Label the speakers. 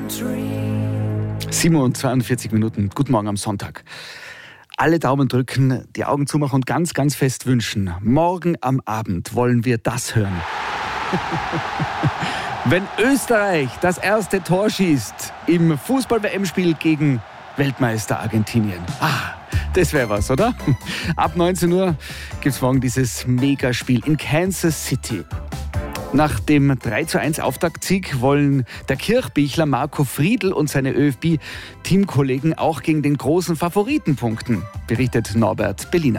Speaker 1: 7:42. Guten Morgen am Sonntag. Alle Daumen drücken, die Augen zumachen und ganz, ganz fest wünschen. Morgen am Abend wollen wir das hören. Wenn Österreich das erste Tor schießt im Fußball-WM-Spiel gegen Weltmeister Argentinien. Das wäre was, oder? Ab 19 Uhr gibt es morgen dieses Megaspiel in Kansas City. Nach dem 3:1 Auftaktsieg wollen der Kirchbichler Marco Friedl und seine ÖFB-Teamkollegen auch gegen den großen Favoriten punkten, berichtet Norbert Berliner.